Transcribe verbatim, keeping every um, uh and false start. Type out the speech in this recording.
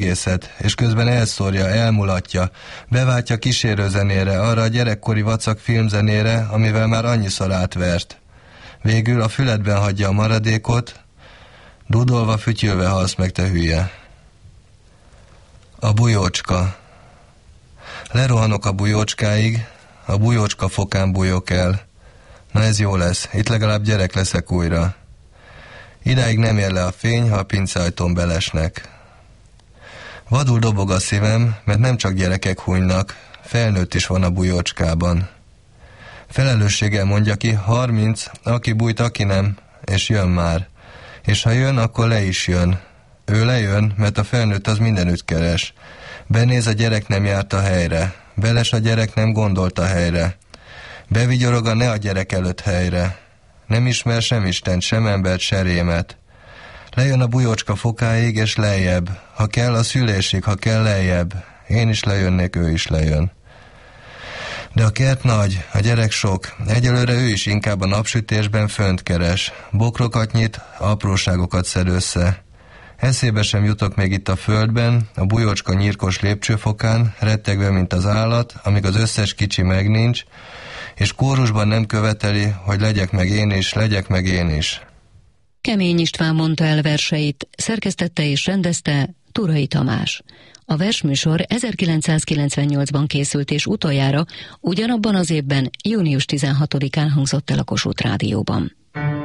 egészet, és közben elszórja, elmulatja, beváltja kísérőzenére, arra a gyerekkori vacak filmzenére, amivel már annyiszor átvert. Végül a füledben hagyja a maradékot, dudolva, fütyülve halsz meg, te hülye. A bujócska. Lerohanok a bujócskáig, a bujócska fokán bújok el. Na ez jó lesz, itt legalább gyerek leszek újra. Idáig nem ér le a fény, ha a pinceajtón belesnek. Vadul dobog a szívem, mert nem csak gyerekek hunynak, felnőtt is van a bujócskában. Felelősséggel mondja ki, harminc, aki bújt, aki nem, és jön már. És ha jön, akkor le is jön. Ő lejön, mert a felnőtt az mindenütt keres. Benéz, a gyerek nem járt a helyre. Beles, a gyerek nem gondolt a helyre. Bevigyorog a ne a gyerek előtt helyre. Nem ismer sem Istent, sem embert, se rémet. Lejön a bujócska fokáig, és lejjebb. Ha kell, a szülésig, ha kell, lejjebb. Én is lejönnék, ő is lejön. De a kert nagy, a gyerek sok. Egyelőre ő is inkább a napsütésben fönt keres. Bokrokat nyit, apróságokat szed össze. Eszébe sem jutok még itt a földben, a bujócska nyírkos lépcsőfokán, rettegve, mint az állat, amíg az összes kicsi meg nincs, és kórusban nem követeli, hogy legyek meg én is, legyek meg én is. Kemény István mondta el verseit, szerkesztette és rendezte Turai Tamás. A versműsor ezerkilencszázkilencvennyolcban készült, és utoljára ugyanabban az évben, június tizenhatodikán hangzott el a Kossuth Rádióban.